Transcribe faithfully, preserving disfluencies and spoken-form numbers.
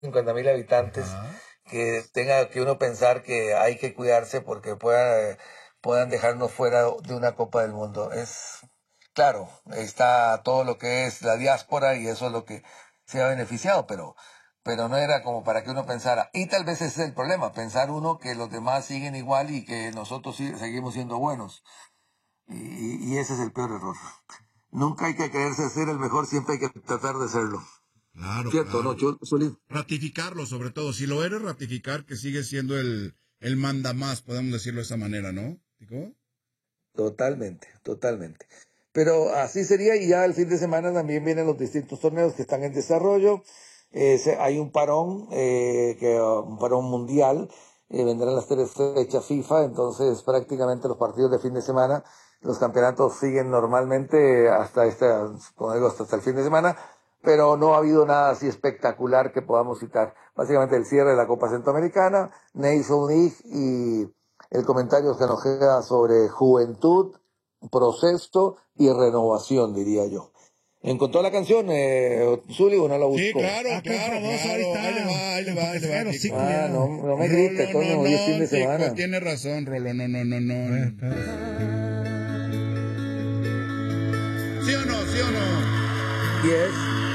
cincuenta mil habitantes, Ajá. que tenga que uno pensar que hay que cuidarse porque pueda, puedan dejarnos fuera de una Copa del Mundo. Es claro, está todo lo que es la diáspora y eso es lo que se ha beneficiado, pero, pero no era como para que uno pensara. Y tal vez ese es el problema, pensar uno que los demás siguen igual y que nosotros sí, seguimos siendo buenos. Y, y ese es el peor error. Nunca hay que creerse ser el mejor, siempre hay que tratar de serlo. Claro, ¿Cierto, no, claro. Chul- Zulín? Ratificarlo, sobre todo. Si lo eres, ratificar que sigue siendo el, el manda más, podemos decirlo de esa manera, ¿no? ¿Tico? Totalmente, totalmente. Pero así sería y ya el fin de semana también vienen los distintos torneos que están en desarrollo. Eh, se- hay un parón, eh, que, uh, un parón mundial. Eh, vendrán las tres fechas FIFA, entonces prácticamente los partidos de fin de semana, los campeonatos siguen normalmente hasta este, como digo, hasta, hasta el fin de semana, pero no ha habido nada así espectacular que podamos citar. Básicamente el cierre de la Copa Centroamericana, Nation League y el comentario que nos queda sobre juventud, proceso y renovación, diría yo. ¿Encontró la canción, eh, Zuli, o no la Sí, buscó? claro, Ah, qué claro, enfadoso claro. ahorita. Ahí le va, ahí le va, ahí le va, Pero sí, Tico. Ah, no, culiao. no me grite, Rolo, coño, no, hoy es fin no, de semana. Tico, tiene razón, Rolo, no, no, no, Eh, no. espera. ¿Sí o no, sí o no? Yes.